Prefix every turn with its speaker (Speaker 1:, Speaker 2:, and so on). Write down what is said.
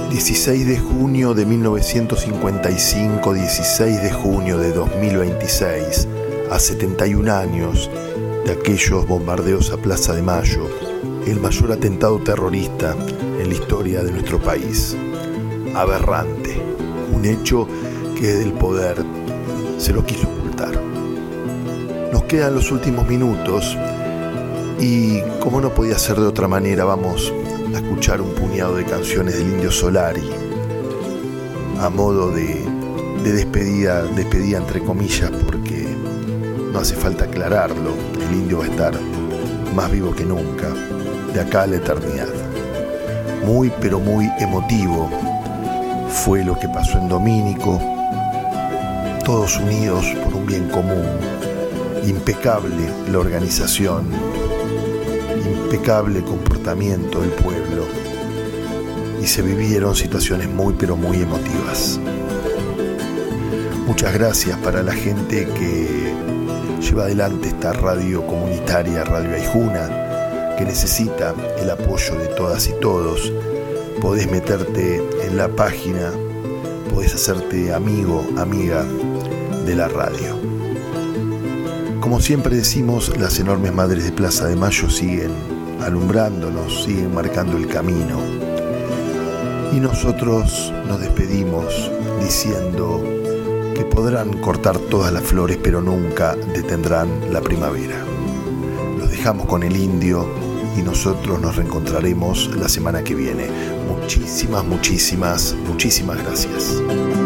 Speaker 1: 16 de junio de 1955, 16 de junio de 2026, a 71 años de aquellos bombardeos a Plaza de Mayo, el mayor atentado terrorista en la historia de nuestro país. Aberrante, un hecho que desde el poder se lo quiso ocultar. Nos quedan los últimos minutos y, como no podía ser de otra manera, vamos a escuchar un puñado de canciones del Indio Solari a modo de despedida entre comillas, porque no hace falta aclararlo, el Indio va a estar más vivo que nunca, de acá a la eternidad. Muy pero muy emotivo fue lo que pasó en Domínico, todos unidos por un bien común, impecable la organización, impecable el comportamiento del pueblo, y se vivieron situaciones muy pero muy emotivas. Muchas gracias para la gente que lleva adelante esta radio comunitaria, Radio Aijuna, que necesita el apoyo de todas y todos. Podés meterte en la página, podés hacerte amigo, amiga de la radio. Como siempre decimos, las enormes madres de Plaza de Mayo siguen alumbrándonos, siguen marcando el camino. Y nosotros nos despedimos diciendo que podrán cortar todas las flores, pero nunca detendrán la primavera. Los dejamos con el Indio y nosotros nos reencontraremos la semana que viene. Muchísimas gracias.